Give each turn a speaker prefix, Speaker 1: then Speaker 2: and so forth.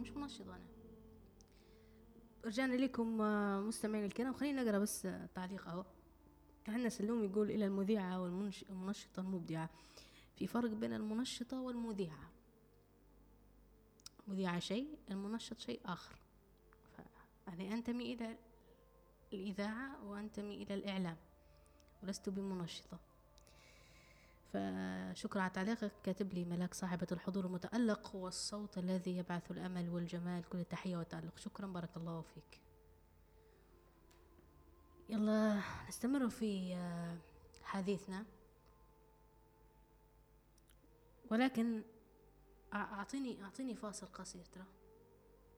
Speaker 1: مش منشطة أنا. رجعنا لكم مستمعين الكرام. خلينا نقرأ بس تعليق أهو. عندنا سلوم يقول: إلى المذيعة والمنشطة المبدعة، في فرق بين المنشطة والمذيعة. المذيعة شيء، المنشط شيء آخر. أنا أنتمي إلى الإذاعة وأنتمي إلى الإعلام ولست بمنشطة. فشكرا على تعليقك. كاتب لي ملاك صاحبة الحضور المتألق والصوت الذي يبعث الأمل والجمال، كل التحية والتألق. شكرا، بارك الله فيك. يلا نستمر في حديثنا، ولكن أعطيني فاصل قصير ترى.